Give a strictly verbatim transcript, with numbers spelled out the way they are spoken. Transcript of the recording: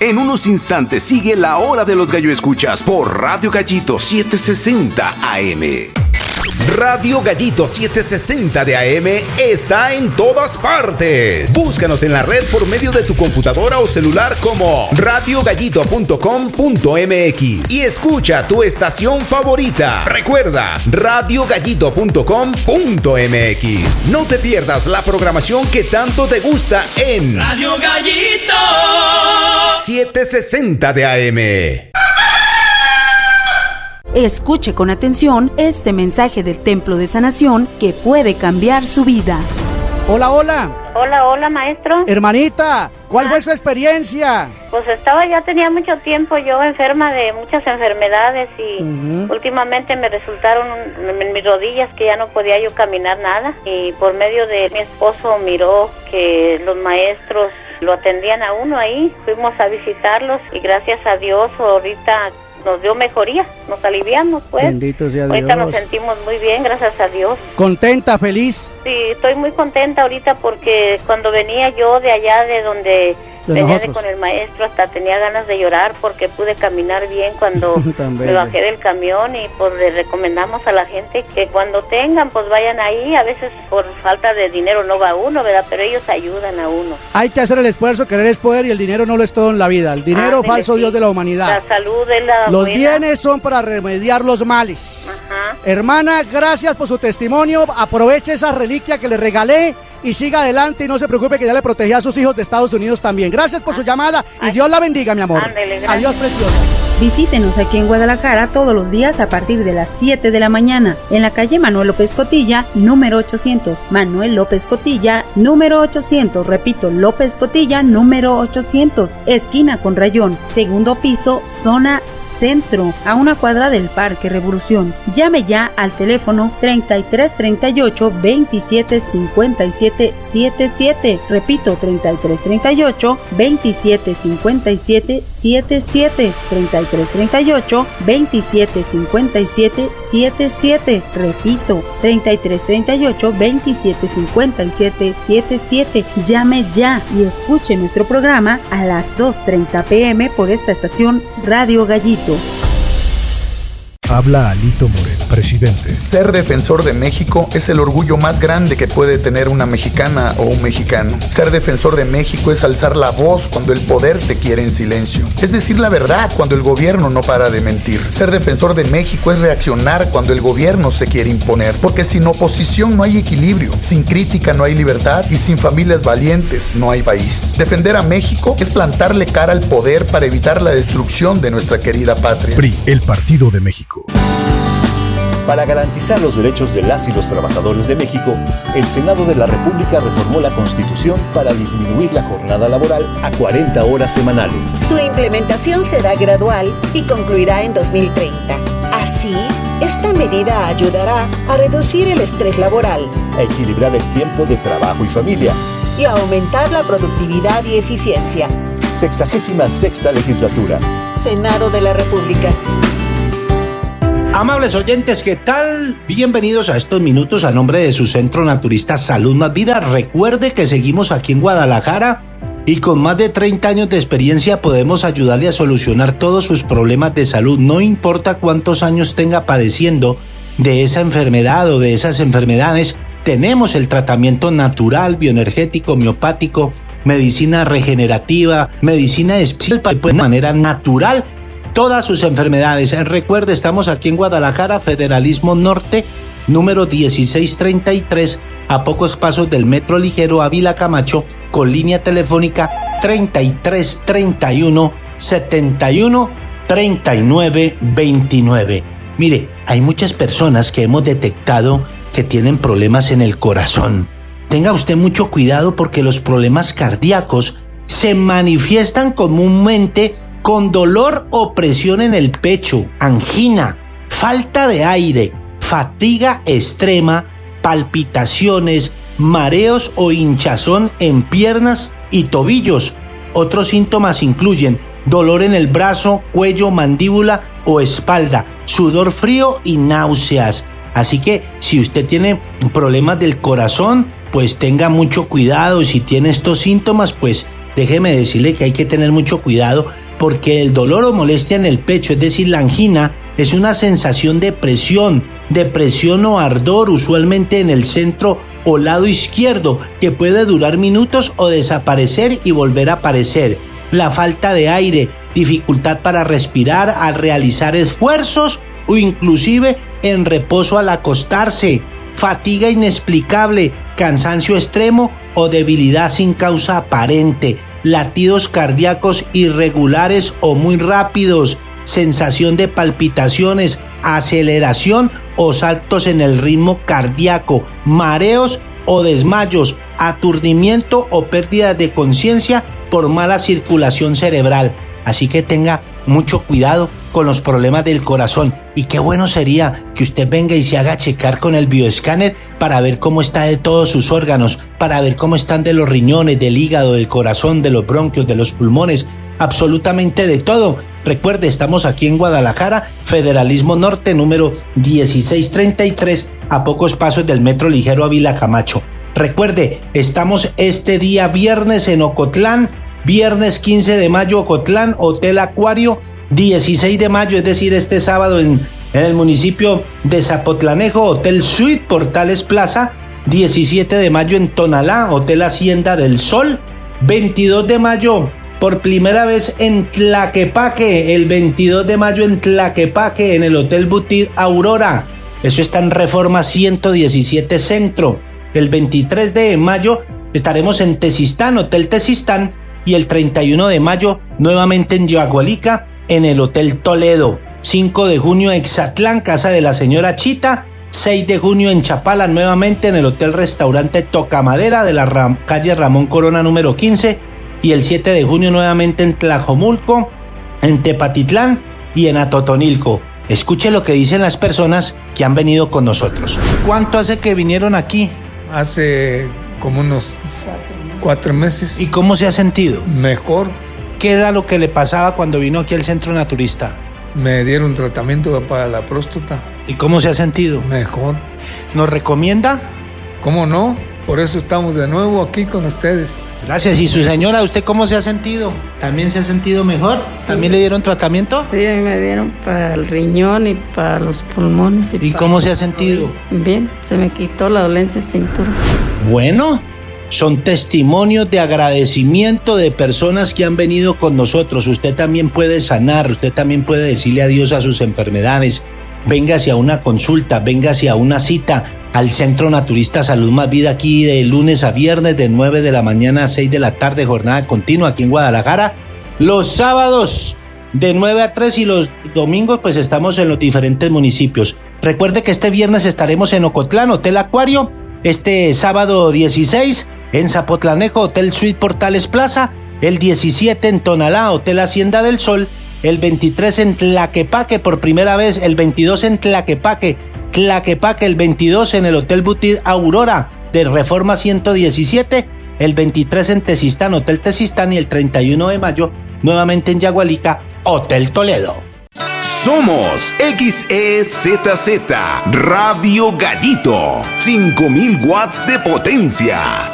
En unos instantes sigue la hora de los Gallo Escuchas por Radio Gallito setecientos sesenta A M. Radio Gallito setecientos sesenta de A M está en todas partes. Búscanos en la red por medio de tu computadora o celular como radio gallito punto com punto m x y escucha tu estación favorita. Recuerda, radio gallito punto com punto m x. No te pierdas la programación que tanto te gusta en Radio Gallito setecientos sesenta de A M. Escuche con atención este mensaje del Templo de Sanación que puede cambiar su vida. Hola, hola. Hola, hola, maestro. Hermanita, ¿cuál ah. fue su experiencia? Pues estaba, ya tenía mucho tiempo yo enferma de muchas enfermedades y uh-huh. últimamente me resultaron en mis rodillas que ya no podía yo caminar nada, y por medio de mi esposo miró que los maestros lo atendían a uno ahí, fuimos a visitarlos y gracias a Dios ahorita nos dio mejoría, nos aliviamos pues. Bendito sea Dios. Ahorita nos sentimos muy bien, gracias a Dios. ¿Contenta, feliz? Sí, estoy muy contenta ahorita porque cuando venía yo de allá de donde de venía nosotros. de con el maestro hasta tenía ganas de llorar porque pude caminar bien cuando me bajé del camión, y pues le recomendamos a la gente que cuando tengan pues vayan ahí. A veces por falta de dinero no va uno, ¿verdad? Pero ellos ayudan a uno. Hay que hacer el esfuerzo, querer es poder, y el dinero no lo es todo en la vida. El dinero, ah, falso sí. Dios de la humanidad. La salud es la Los buena. bienes son para remediar los males. Ajá. Hermana, gracias por su testimonio. Aproveche esa reliquia que le regalé y siga adelante, y no se preocupe que ya le protegí a sus hijos de Estados Unidos también. Gracias por su llamada y Dios la bendiga, mi amor. Ándele, adiós, preciosa. Visítenos aquí en Guadalajara todos los días a partir de las siete de la mañana en la calle Manuel López Cotilla, número ochocientos. Manuel López Cotilla, número ochocientos. Repito, López Cotilla, número ochocientos. Esquina con Rayón, segundo piso, zona centro, a una cuadra del Parque Revolución. Llame ya al teléfono treinta y tres treinta y ocho veintisiete cincuenta y siete setenta y siete. Repito, treinta y tres treinta y ocho veintisiete cincuenta y siete setenta y siete. treinta y tres treinta y ocho veintisiete cincuenta y siete setenta y siete. Repito, treinta y tres treinta y ocho veintisiete cincuenta y siete setenta y siete. Llame ya y escuche nuestro programa a las dos treinta pm por esta estación Radio Gallito. Habla Alito Moreno, presidente. Ser defensor de México es el orgullo más grande que puede tener una mexicana o un mexicano. Ser defensor de México es alzar la voz cuando el poder te quiere en silencio. Es decir la verdad cuando el gobierno no para de mentir. Ser defensor de México es reaccionar cuando el gobierno se quiere imponer. Porque sin oposición no hay equilibrio, sin crítica no hay libertad y sin familias valientes no hay país. Defender a México es plantarle cara al poder para evitar la destrucción de nuestra querida patria. P R I, el Partido de México. Para garantizar los derechos de las y los trabajadores de México, el Senado de la República reformó la Constitución para disminuir la jornada laboral a cuarenta horas semanales. Su implementación será gradual y concluirá en dos mil treinta. Así, esta medida ayudará a reducir el estrés laboral, a equilibrar el tiempo de trabajo y familia y a aumentar la productividad y eficiencia. Sexagésima sexta legislatura. Senado de la República. Amables oyentes, ¿qué tal? Bienvenidos a estos minutos a nombre de su Centro Naturista Salud Más Vida. Recuerde que seguimos aquí en Guadalajara y con más de treinta años de experiencia podemos ayudarle a solucionar todos sus problemas de salud. No importa cuántos años tenga padeciendo de esa enfermedad o de esas enfermedades, tenemos el tratamiento natural, bioenergético, homeopático, medicina regenerativa, medicina especial de manera natural. Todas sus enfermedades. Recuerde, estamos aquí en Guadalajara, Federalismo Norte, número dieciséis treinta y tres, a pocos pasos del Metro Ligero Ávila Camacho, con línea telefónica treinta y tres treinta y uno setenta y uno treinta y nueve veintinueve. Mire, hay muchas personas que hemos detectado que tienen problemas en el corazón. Tenga usted mucho cuidado porque los problemas cardíacos se manifiestan comúnmente con dolor o presión en el pecho, angina, falta de aire, fatiga extrema, palpitaciones, mareos o hinchazón en piernas y tobillos. Otros síntomas incluyen dolor en el brazo, cuello, mandíbula o espalda, sudor frío y náuseas. Así que si usted tiene problemas del corazón, pues tenga mucho cuidado. Si tiene estos síntomas, pues déjeme decirle que hay que tener mucho cuidado porque el dolor o molestia en el pecho, es decir, la angina, es una sensación de presión, de presión o ardor, usualmente en el centro o lado izquierdo, que puede durar minutos o desaparecer y volver a aparecer. La falta de aire, dificultad para respirar al realizar esfuerzos o inclusive en reposo al acostarse, fatiga inexplicable, cansancio extremo o debilidad sin causa aparente, latidos cardíacos irregulares o muy rápidos, sensación de palpitaciones, aceleración o saltos en el ritmo cardíaco, mareos o desmayos, aturdimiento o pérdida de conciencia por mala circulación cerebral. Así que tenga mucho cuidado con los problemas del corazón y qué bueno sería que usted venga y se haga checar con el bioescáner para ver cómo está de todos sus órganos, para ver cómo están de los riñones, del hígado, del corazón, de los bronquios, de los pulmones, absolutamente de todo. Recuerde, estamos aquí en Guadalajara, Federalismo Norte, número dieciséis treinta y tres, a pocos pasos del Metro Ligero Ávila Camacho. Recuerde, estamos este día viernes en Ocotlán, viernes quince de mayo, Ocotlán, Hotel Acuario, dieciséis de mayo, es decir, este sábado en, en el municipio de Zapotlanejo, Hotel Suite, Portales Plaza, diecisiete de mayo en Tonalá, Hotel Hacienda del Sol, veintidós de mayo, por primera vez en Tlaquepaque, el veintidós de mayo en Tlaquepaque, en el Hotel Boutique Aurora, eso está en Reforma ciento diecisiete Centro. El veintitrés de mayo estaremos en Tezistán, Hotel Tezistán, y el treinta y uno de mayo nuevamente en Yagualica, en el Hotel Toledo. cinco de junio Exatlán, Casa de la Señora Chita. seis de junio en Chapala, nuevamente en el Hotel Restaurante Tocamadera de la Ram- calle Ramón Corona número quince. Y el siete de junio nuevamente en Tlajomulco, en Tepatitlán y en Atotonilco. Escuche lo que dicen las personas que han venido con nosotros. ¿Cuánto hace que vinieron aquí? Hace como unos cuatro meses. ¿Y cómo se ha sentido? Mejor. ¿Qué era lo que le pasaba cuando vino aquí al Centro Naturista? Me dieron tratamiento para la próstata. ¿Y cómo se ha sentido? Mejor. ¿Nos recomienda? ¿Cómo no? Por eso estamos de nuevo aquí con ustedes. Gracias. ¿Y su señora, usted cómo se ha sentido? ¿También se ha sentido mejor? Sí. ¿También le dieron tratamiento? Sí, a mí me dieron para el riñón y para los pulmones. ¿Y, ¿Y cómo se ha sentido? Bien, se me quitó la dolencia de cintura. Bueno, son testimonios de agradecimiento de personas que han venido con nosotros. Usted también puede sanar, usted también puede decirle adiós a sus enfermedades. Véngase a una consulta, véngase a una cita al Centro Naturista Salud Más Vida, aquí de lunes a viernes de nueve de la mañana a seis de la tarde, jornada continua aquí en Guadalajara. Los sábados de nueve a tres y los domingos pues estamos en los diferentes municipios. Recuerde que este viernes estaremos en Ocotlán, Hotel Acuario, este sábado dieciséis en Zapotlanejo, Hotel Suite Portales Plaza, el diecisiete en Tonalá, Hotel Hacienda del Sol, el veintitrés en Tlaquepaque por primera vez, el veintidós en Tlaquepaque, Tlaquepaque el veintidós en el Hotel Boutique Aurora de Reforma ciento diecisiete, el veintitrés en Tezistán, Hotel Tezistán y el treinta y uno de mayo nuevamente en Yagualica, Hotel Toledo. Somos X E Z Z Radio Gallito, cinco mil watts de potencia.